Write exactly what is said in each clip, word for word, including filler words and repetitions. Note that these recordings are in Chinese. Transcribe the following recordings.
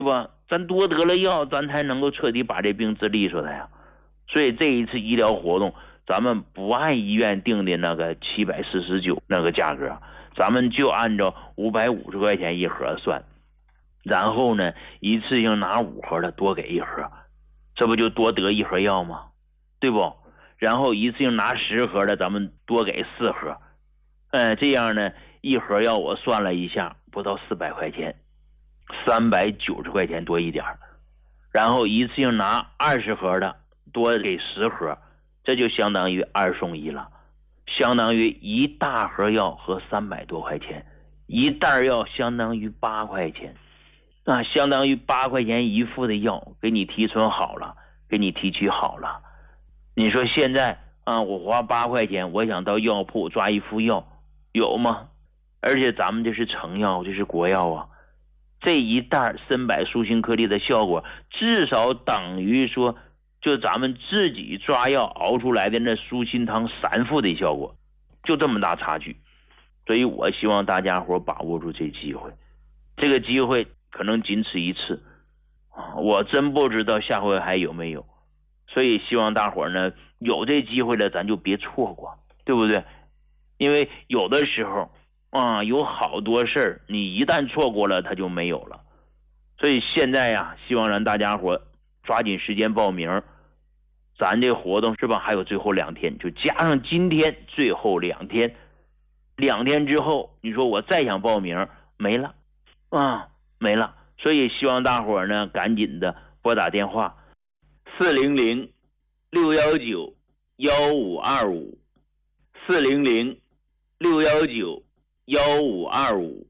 是吧？咱多得了药，咱才能够彻底把这病治利索的呀。所以这一次医疗活动，咱们不按医院定的那个七百四十九那个价格，咱们就按照五百五十块钱一盒算，然后呢，一次性拿五盒的多给一盒，这不就多得一盒药吗？对不？然后一次性拿十盒的，咱们多给四盒，呃，这样呢，一盒药我算了一下，不到四百块钱，三百九十块钱多一点。然后一次性拿二十盒的，多给十盒，这就相当于二送一了，相当于一大盒药和三百多块钱，一袋药相当于八块钱，那相当于八块钱一副的药，给你提纯好了，给你提取好了。你说现在啊，我花八块钱，我想到药铺抓一副药，有吗？而且咱们这是成药，这是国药啊，这一袋参柏舒心颗粒的效果，至少等于说，就咱们自己抓药熬出来的那舒心汤三副的效果，就这么大差距。所以我希望大家伙把握住这机会，这个机会可能仅此一次啊，我真不知道下回还有没有。所以希望大伙呢，有这机会了咱就别错过，对不对？因为有的时候啊，有好多事儿你一旦错过了它就没有了。所以现在呀，希望让大家伙抓紧时间报名，咱这活动是吧，还有最后两天，就加上今天最后两天，两天之后你说我再想报名没了啊，没了。所以希望大伙呢赶紧的拨打电话四零零六一九一五二五，四零零六一九一五二五。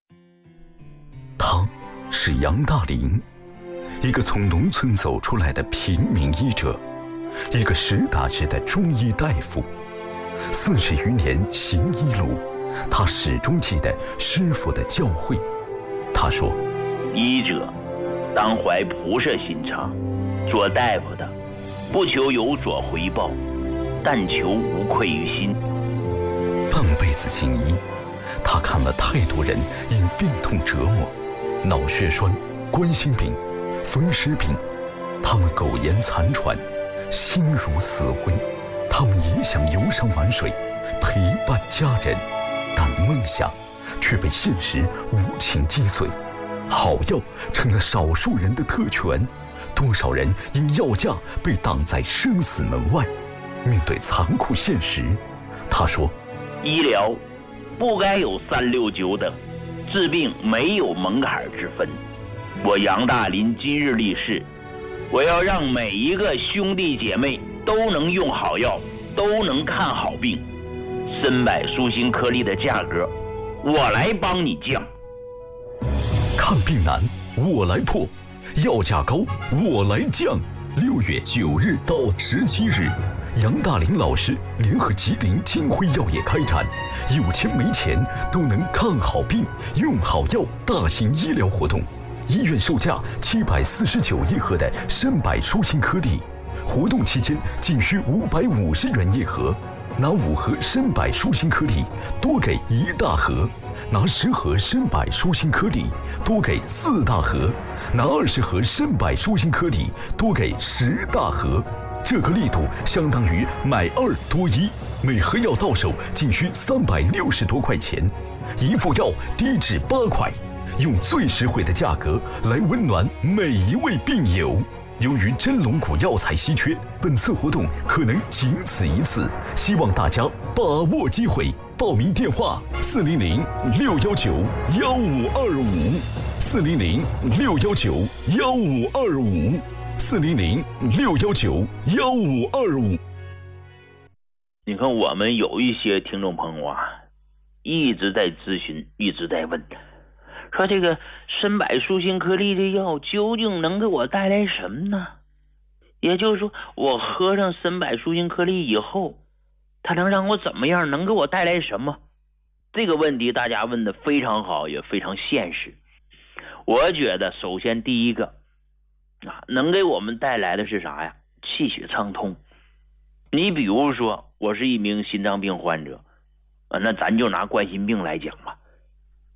他是杨大林，一个从农村走出来的平民医者，一个实打实的中医大夫。四十余年行医路，他始终记得师傅的教诲。他说： 医者当怀菩萨心肠，做大夫的不求有所回报，但求无愧于心。 半辈子行医，他看了太多人因病痛折磨，脑血栓、冠心病、风湿病，他们苟延残喘，心如死灰。他们也想游山玩水，陪伴家人，但梦想却被现实无情击碎。好药成了少数人的特权，多少人因药价被挡在生死门外。面对残酷现实，他说： 医疗不该有三六九等，治病没有门槛之分。我杨大林今日立誓，我要让每一个兄弟姐妹都能用好药，都能看好病。参柏舒心颗粒的价格，我来帮你降。 看病难，我来破；药价高，我来降。六月九日到十七日，杨大林老师联合吉林金辉药业开展有钱没钱都能看好病、用好药大型医疗活动。医院售价七百四十九一盒的参柏舒心颗粒，活动期间仅需五百五十元一盒。拿五盒参柏舒心颗粒，多给一大盒；拿十盒参柏舒心颗粒，多给四大盒；拿二十盒参柏舒心颗粒，多给十大盒。这个力度相当于买二多一，每盒药到手仅需三百六十多块钱，一副药低至八块，用最实惠的价格来温暖每一位病友。由于真龙骨药材稀缺，本次活动可能仅此一次，希望大家把握机会。报名电话：四零零六幺九幺五二五，四零零六幺九幺五二五，四零零六幺九幺五二五。 你看，我们有一些听众朋友啊，一直在咨询，一直在问。说这个参柏舒心颗粒的药究竟能给我带来什么呢？也就是说，我喝上参柏舒心颗粒以后，它能让我怎么样？能给我带来什么？这个问题大家问的非常好，也非常现实。我觉得首先第一个啊，能给我们带来的是啥呀？气血畅通。你比如说，我是一名心脏病患者啊，那咱就拿冠心病来讲吧。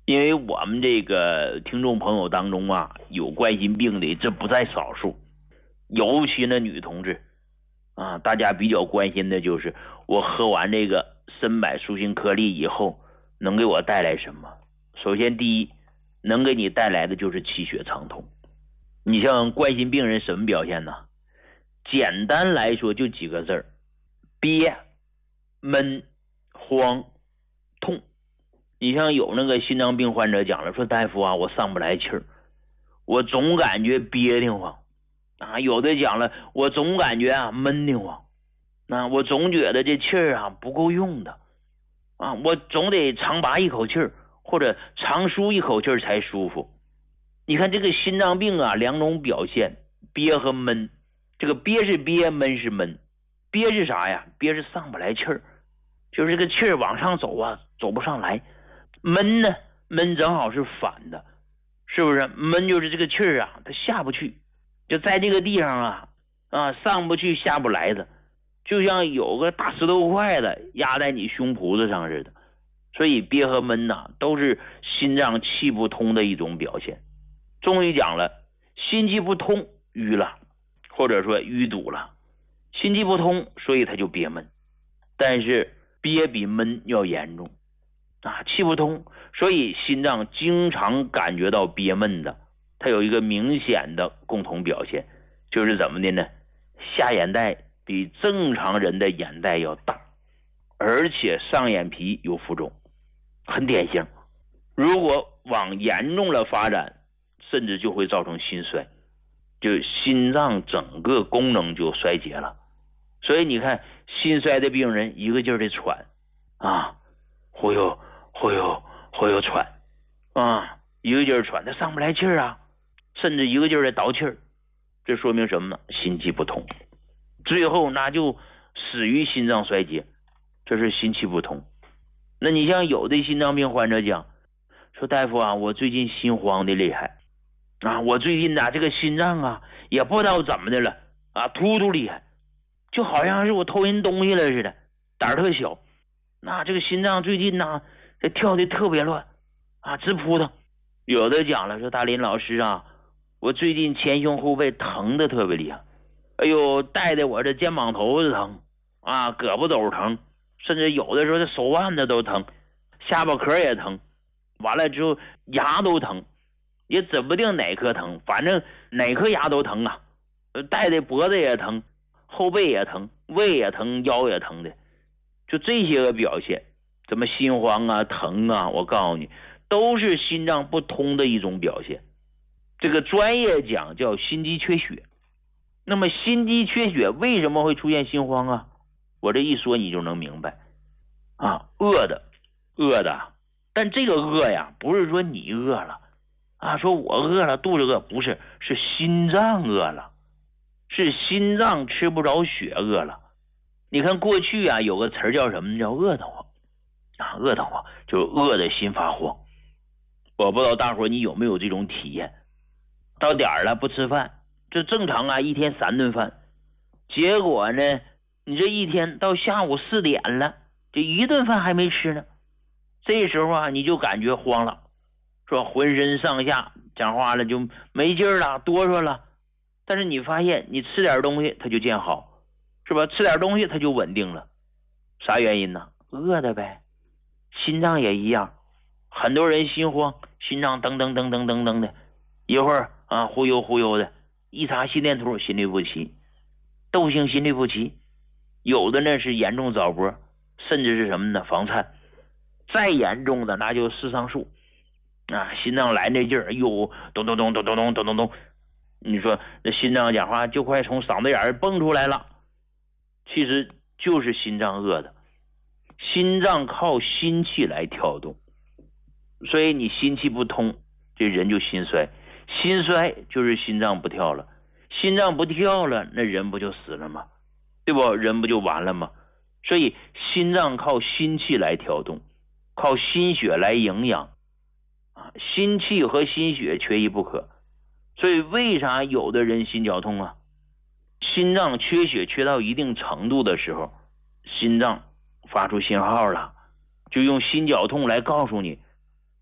因为我们这个听众朋友当中啊，有冠心病的，这不在少数，尤其那女同志啊，大家比较关心的就是我喝完这个参柏舒心颗粒以后能给我带来什么。首先第一，能给你带来的就是气血畅通。你像冠心病人什么表现呢？简单来说就几个字儿：憋、闷、慌、痛。你像有那个心脏病患者讲了，说大夫啊，我上不来气儿，我总感觉憋得慌啊。有的讲了，我总感觉啊闷得慌啊，我总觉得这气儿啊不够用的啊，我总得长拔一口气儿或者长舒一口气儿才舒服。你看这个心脏病啊，两种表现，憋和闷。这个憋是憋，闷是闷。憋是啥呀？憋是上不来气儿，就是这个气儿往上走啊，走不上来。闷呢，闷正好是反的，是不是？闷就是这个气儿啊，它下不去，就在这个地方啊啊，上不去下不来的，就像有个大石头块子压在你胸脯子上似的。所以憋和闷呐、啊，都是心脏气不通的一种表现。中医讲了，心气不通淤了，或者说淤堵了，心气不通，所以它就憋闷。但是憋比闷要严重啊，气不通，所以心脏经常感觉到憋闷的，它有一个明显的共同表现，就是怎么的呢？下眼袋比正常人的眼袋要大，而且上眼皮有浮肿，很典型。如果往严重了发展，甚至就会造成心衰，就心脏整个功能就衰竭了。所以你看心衰的病人一个劲儿的喘啊，忽悠忽悠忽悠喘啊，一个劲儿喘，他上不来气儿啊，甚至一个劲儿的倒气儿。这说明什么呢？心气不通，最后那就死于心脏衰竭，这是心气不通。那你像有的心脏病患者讲说，大夫啊，我最近心慌的厉害啊，我最近呐、啊、这个心脏啊也不知道怎么的了啊，突突厉害，就好像是我偷人东西了似的，胆儿特小。那这个心脏最近呢、啊、这跳的特别乱啊，直扑腾。有的讲了说，大林老师啊，我最近前胸后背疼的特别厉害，哎呦，带的我这肩膀头子疼啊，胳膊肘疼，甚至有的时候这手腕子都疼，下巴壳也疼，完了之后牙都疼，也指不定哪颗疼，反正哪颗牙都疼啊，带的脖子也疼，后背也疼，胃也疼，腰也疼的，就这些个表现，怎么心慌啊疼啊，我告诉你都是心脏不通的一种表现。这个专业讲叫心肌缺血。那么心肌缺血为什么会出现心慌啊？我这一说你就能明白啊，饿的饿的，但这个饿呀不是说你饿了啊，说我饿了肚子饿，不是，是心脏饿了，是心脏吃不着血饿了。你看过去啊有个词叫什么，叫饿得慌啊，饿得慌就是饿的心发慌。我不知道大伙你有没有这种体验，到点儿了不吃饭，这正常啊，一天三顿饭，结果呢你这一天到下午四点了，这一顿饭还没吃呢，这时候啊你就感觉慌了，说浑身上下讲话了就没劲儿了，哆嗦了。但是你发现你吃点东西它就见好，是吧？吃点东西它就稳定了。啥原因呢？饿的呗。心脏也一样，很多人心慌，心脏噔噔噔噔噔噔的，一会儿啊忽悠忽悠的，一查心电图心律不齐，窦性心律不齐，有的呢是严重早搏，甚至是什么呢？房颤，再严重的那就肾上素啊，心脏来那劲儿，哟，咚咚咚咚咚咚咚咚咚，你说那心脏讲话就快从嗓子眼儿蹦出来了，其实就是心脏饿的。心脏靠心气来跳动，所以你心气不通，这人就心衰，心衰就是心脏不跳了，心脏不跳了，那人不就死了吗？对不？人不就完了吗？所以心脏靠心气来跳动，靠心血来营养啊，心气和心血缺一不可。所以为啥有的人心绞痛啊？心脏缺血缺到一定程度的时候，心脏发出信号了，就用心绞痛来告诉你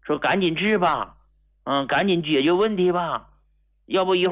说赶紧治吧，嗯，赶紧解决问题吧，要不一会儿